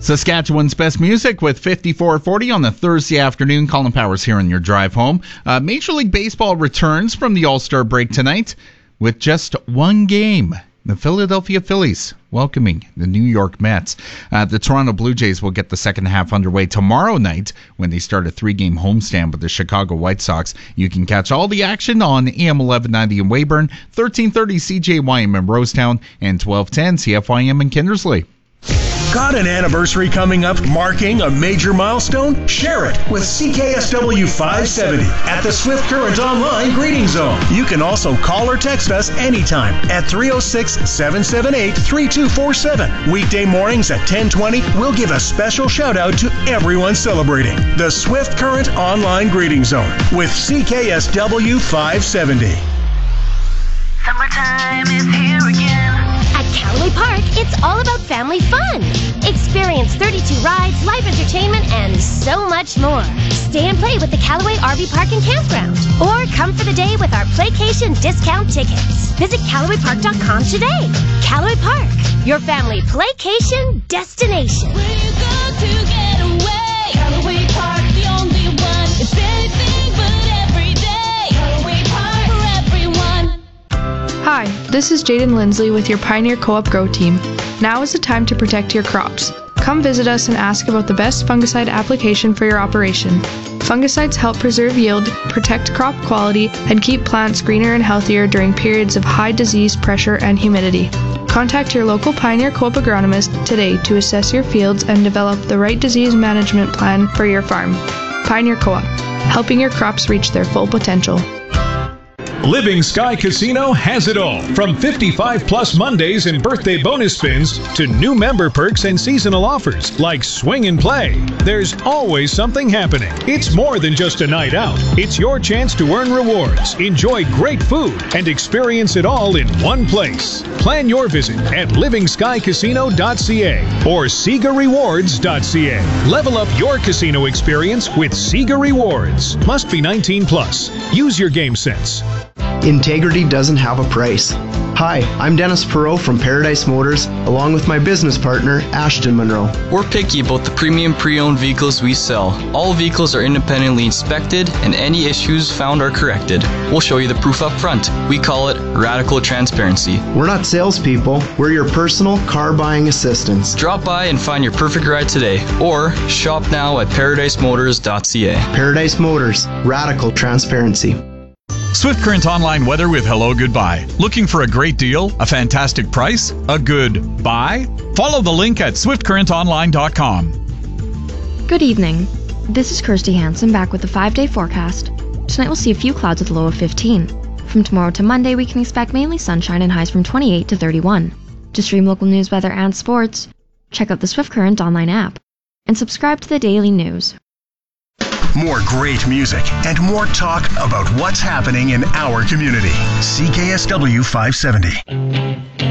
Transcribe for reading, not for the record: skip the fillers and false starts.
Saskatchewan's best music with 5440 on the Thursday afternoon. Colin Powers here on your drive home. Major League Baseball returns from the All-Star break tonight with just one game. The Philadelphia Phillies welcoming the New York Mets. The Toronto Blue Jays will get the second half underway tomorrow night when they start a 3-game homestand with the Chicago White Sox. You can catch all the action on AM 1190 in Weyburn, 1330 CJYM in Rosetown, and 1210 CFYM in Kindersley. Got an anniversary coming up marking a major milestone? Share it with CKSW 570 at the Swift Current Online Greeting Zone. You can also call or text us anytime at 306-778-3247. Weekday mornings at 10:20, we'll give a special shout out to everyone celebrating the Swift Current Online Greeting Zone with CKSW 570. Summertime is here again. At Callaway Park, it's all about family fun. Experience 32 rides, live entertainment, and so much more. Stay and play with the Callaway RV Park and Campground. Or come for the day with our Playcation discount tickets. Visit CallawayPark.com today. Callaway Park, your family Playcation destination. Where you go to get away? Callaway Park, the only one. It's anything but every day. Callaway Park for everyone. Hi, this is Jaden Lindsley with your Pioneer Co-op Grow team. Now is the time to protect your crops. Come visit us and ask about the best fungicide application for your operation. Fungicides help preserve yield, protect crop quality, and keep plants greener and healthier during periods of high disease pressure and humidity. Contact your local Pioneer Co-op agronomist today to assess your fields and develop the right disease management plan for your farm. Pioneer Co-op, helping your crops reach their full potential. Living Sky Casino has it all, from 55-plus Mondays and birthday bonus spins to new member perks and seasonal offers like Swing and Play. There's always something happening. It's more than just a night out. It's your chance to earn rewards, enjoy great food, and experience it all in one place. Plan your visit at livingskycasino.ca or SegaRewards.ca. Level up your casino experience with Sega Rewards. Must be 18+. Use your game sense. Integrity doesn't have a price. Hi, I'm Dennis Perot from Paradise Motors, along with my business partner, Ashton Monroe. We're picky about the premium pre-owned vehicles we sell. All vehicles are independently inspected, and any issues found are corrected. We'll show you the proof up front. We call it radical transparency. We're not salespeople. We're your personal car buying assistants. Drop by and find your perfect ride today, or shop now at ParadiseMotors.ca. Paradise Motors, radical transparency. Swift Current Online weather with Hello Goodbye. Looking for a great deal, a fantastic price, a good buy? Follow the link at swiftcurrentonline.com. Good evening. This is Kirsty Hansen back with the 5-day forecast. Tonight we'll see a few clouds with a low of 15. From tomorrow to Monday, we can expect mainly sunshine and highs from 28 to 31. To stream local news, weather, and sports, check out the Swift Current Online app and subscribe to the daily news. More great music and more talk about what's happening in our community. CKSW 570.